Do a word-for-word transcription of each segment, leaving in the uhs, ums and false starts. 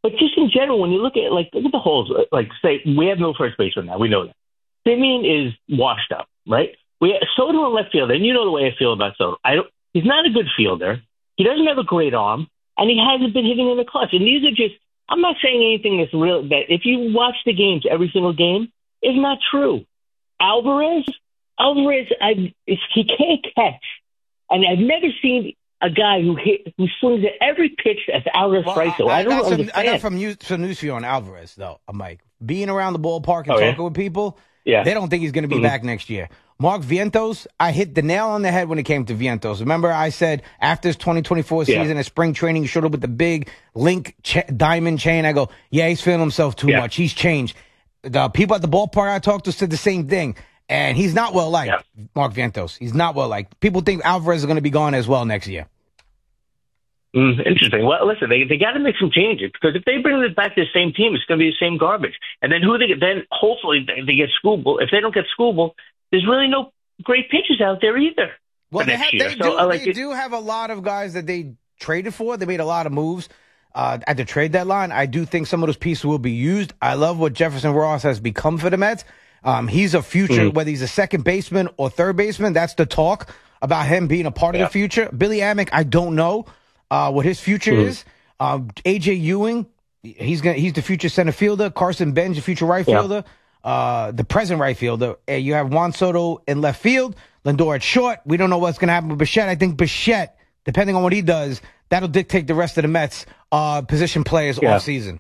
But just in general, when you look at like look at the holes, like say we have no first baseman now, we know that. Simeon is washed up, right? We have Soto in left field, and you know the way I feel about Soto. I don't. He's not a good fielder. He doesn't have a great arm, and he hasn't been hitting in the clutch. And these are just. I'm not saying anything that's real. That if you watch the games, every single game is not true. Alvarez, Alvarez, I he can't catch, and I've never seen a guy who hit who swings at every pitch that's out of well, strike. So I, I, I don't got understand. Some, I got some news, some news for you on Alvarez, though, Mike. Being around the ballpark and oh, talking yeah? with people, yeah. they don't think he's going to be mm-hmm. back next year. Mark Vientos, I hit the nail on the head when it came to Vientos. Remember I said after his twenty twenty-four yeah. season at spring training, he showed up with the big link ch- diamond chain. I go, yeah, he's feeling himself too yeah. much. He's changed. The people at the ballpark I talked to said the same thing. And he's not well liked, yeah. Mark Vientos. He's not well liked. People think Alvarez is going to be gone as well next year. Mm, interesting. Well, listen, they they got to make some changes because if they bring it back to the same team, it's going to be the same garbage. And then who they get? Then hopefully they, they get Skubal. If they don't get Skubal, there's really no great pitchers out there either. Well, for they, next have, year. they, So, do, I like they it. do have a lot of guys that they traded for. They made a lot of moves uh, at the trade deadline. I do think some of those pieces will be used. I love what Jefferson Ross has become for the Mets. Um, he's a future, mm-hmm. whether he's a second baseman or third baseman. That's the talk about him being a part yeah. of the future. Billy Amick, I don't know uh, what his future mm-hmm. is. Um, A J Ewing, he's gonna, he's the future center fielder. Carson Bench, the future right fielder. Yeah. Uh, the present right fielder. Uh, you have Juan Soto in left field. Lindor at short. We don't know what's going to happen with Bichette. I think Bichette, depending on what he does, that'll dictate the rest of the Mets' uh, position players yeah. all season.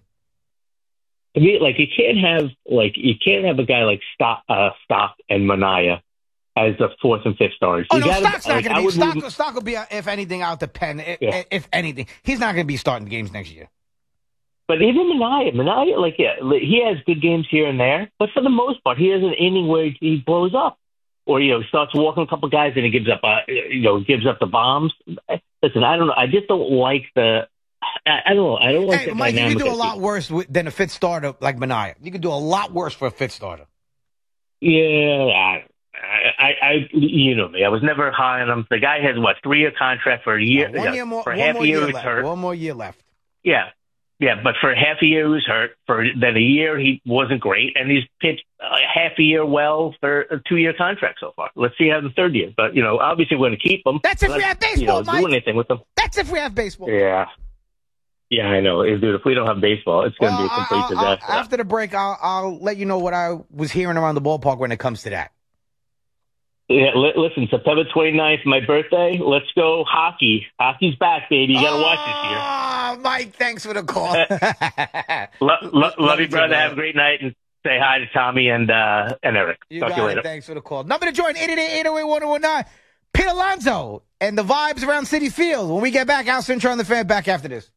I mean, like you can't have like you can't have a guy like Stock, uh, Stock and Manaea as the fourth and fifth starters. Oh you no, gotta, Stock's not like, going to be. Stock, move... Stock will be, uh, if anything, out the pen. If, yeah. if anything, he's not going to be starting games next year. But even Manaea, Manaea, like yeah, he has good games here and there, but for the most part, he has an inning where he blows up, or you know, starts walking a couple guys and he gives up, uh, you know, gives up the bombs. Listen, I don't know. I just don't like the. I, I don't know. I don't like hey, the Mike, dynamic. You can do a lot worse with, than a fifth starter like Manaea. You can do a lot worse for a fifth starter. Yeah, I, I, I, you know me. I was never high on him. The guy has what three year contract for a year. Uh, one year more. For one half more a year, year he's left. hurt. One more year left. Yeah, yeah. But for half a year, he was hurt. For then a year, he wasn't great, and he's pitched uh, half a year well for a two year contract so far. Let's see how the third year. But you know, obviously, we're going to keep him. That's if Let's, we have baseball, you know, Mike. do anything with them. That's if we have baseball. Yeah. Yeah, I know. Dude, if we don't have baseball, it's going to well, be a complete I'll, disaster. I'll, after the break, I'll, I'll let you know what I was hearing around the ballpark when it comes to that. Yeah, li- listen, September twenty-ninth, my birthday. Let's go hockey. Hockey's back, baby. You got to oh, watch this year. Oh, Mike, thanks for the call. lo- lo- love you, brother. Have a great night, and say hi to Tommy and uh, and Eric. You Talk got to you it. later. Thanks for the call. Number to join, eight eight eight, eight oh eight, one oh one nine. Pete Alonso and the vibes around Citi Field. When we get back, Al Cintron on the Fan, back after this.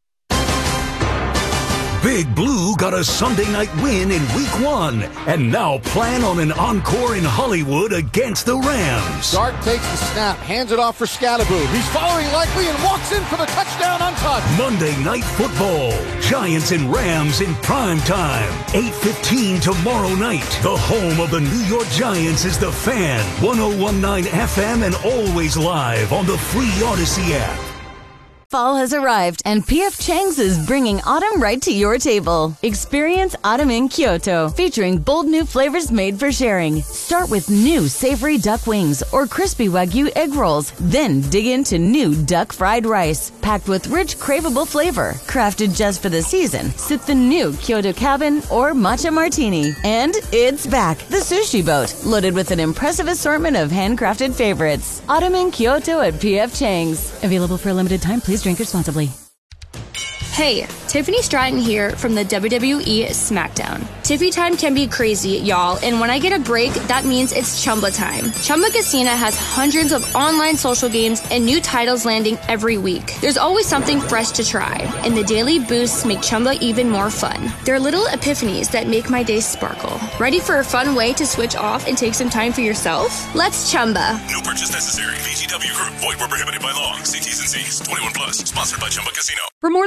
Big Blue got a Sunday night win in week one and now plan on an encore in Hollywood against the Rams. Dart takes the snap, hands it off for Scatterboo. He's following likely and walks in for the touchdown untouched. Monday Night Football. Giants and Rams in prime time. eight fifteen tomorrow night. The home of the New York Giants is The Fan. one oh one point nine F M and always live on the free Odyssey app. Fall has arrived, and P F Chang's is bringing autumn right to your table. Experience Autumn in Kyoto, featuring bold new flavors made for sharing. Start with new savory duck wings or crispy Wagyu egg rolls. Then dig into new duck fried rice, packed with rich, craveable flavor. Crafted just for the season, sip the new Kyoto Cabin or Matcha Martini. And it's back, the Sushi Boat, loaded with an impressive assortment of handcrafted favorites. Autumn in Kyoto at P F Chang's. Available for a limited time. Please drink responsibly. Hey, Tiffany Stratton here from the W W E SmackDown. Tiffy time can be crazy, y'all, and when I get a break, that means it's Chumba time. Chumba Casino has hundreds of online social games and new titles landing every week. There's always something fresh to try, and the daily boosts make Chumba even more fun. There are little epiphanies that make my day sparkle. Ready for a fun way to switch off and take some time for yourself? Let's Chumba. No purchase necessary. V G W Group. Void where prohibited by law. See T's and C's. twenty-one plus. Sponsored by Chumba Casino. For more than thirty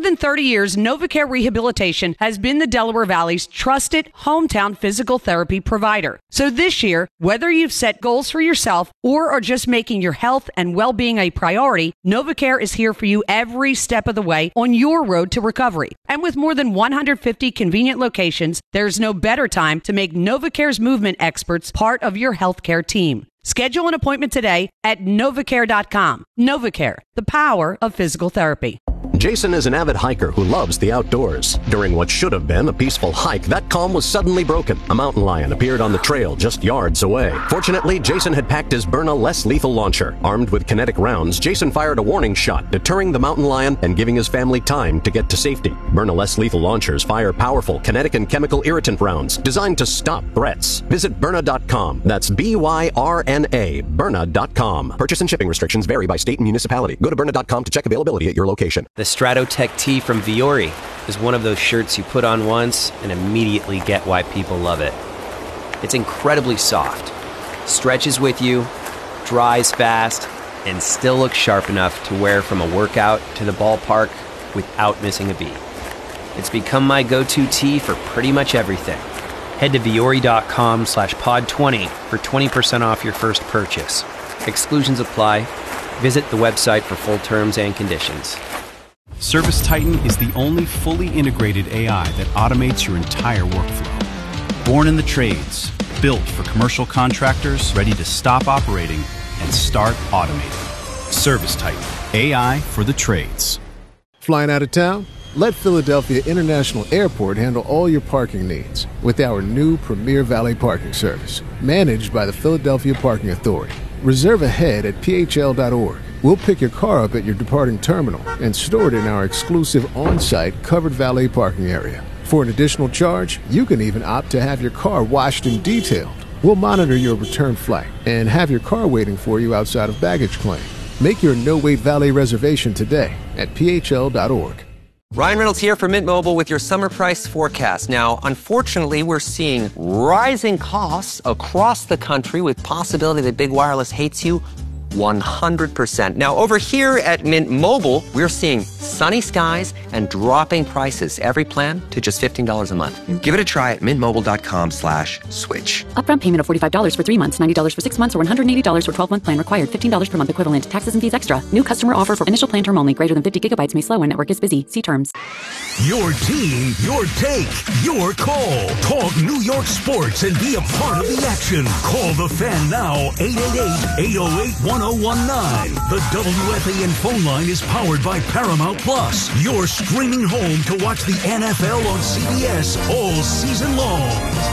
forty years, NovaCare Rehabilitation has been the Delaware Valley's trusted hometown physical therapy provider. So this year, whether you've set goals for yourself or are just making your health and well-being a priority, NovaCare is here for you every step of the way on your road to recovery. And with more than one hundred fifty convenient locations, there's no better time to make NovaCare's movement experts part of your healthcare team. Schedule an appointment today at novacare dot com. NovaCare, the power of physical therapy. Jason is an avid hiker who loves the outdoors. During what should have been a peaceful hike, that calm was suddenly broken. A mountain lion appeared on the trail just yards away. Fortunately, Jason had packed his Byrna less lethal launcher. Armed with kinetic rounds, Jason fired a warning shot, deterring the mountain lion and giving his family time to get to safety. Byrna less lethal launchers fire powerful kinetic and chemical irritant rounds designed to stop threats. Visit Byrna dot com. That's B Y R N A, Byrna dot com. Purchase and shipping restrictions vary by state and municipality. Go to Byrna dot com to check availability at your location. The Stratotech Tee from Viore is one of those shirts you put on once and immediately get why people love it. It's incredibly soft, stretches with you, dries fast, and still looks sharp enough to wear from a workout to the ballpark without missing a beat. It's become my go-to tee for pretty much everything. Head to Viore dot com slash pod twenty for twenty percent off your first purchase. Exclusions apply. Visit the website for full terms and conditions. ServiceTitan is the only fully integrated A I that automates your entire workflow. Born in the trades, built for commercial contractors ready to stop operating and start automating. ServiceTitan, A I for the trades. Flying out of town? Let Philadelphia International Airport handle all your parking needs with our new Premier Valet Parking Service, managed by the Philadelphia Parking Authority. Reserve ahead at P H L dot org. We'll pick your car up at your departing terminal and store it in our exclusive on-site covered valet parking area. For an additional charge, you can even opt to have your car washed and detailed. We'll monitor your return flight and have your car waiting for you outside of baggage claim. Make your no-wait valet reservation today at P H L dot org. Ryan Reynolds here from Mint Mobile with your summer price forecast. Now, unfortunately, we're seeing rising costs across the country with possibility that big wireless hates you one hundred percent. Now, over here at Mint Mobile, we're seeing sunny skies and dropping prices. Every plan to just fifteen dollars a month. Give it a try at mintmobile.com slash switch. Upfront payment of forty-five dollars for three months, ninety dollars for six months, or one hundred eighty dollars for twelve-month plan required. fifteen dollars per month equivalent. Taxes and fees extra. New customer offer for initial plan term only. Greater than fifty gigabytes may slow when network is busy. See terms. Your team, your take, your call. Talk New York sports and be a part of the action. Call the Fan now, eight eight eight, eight oh eight, one oh one nine. The W F A N phone line is powered by Paramount Plus, your streaming home to watch the N F L on C B S all season long.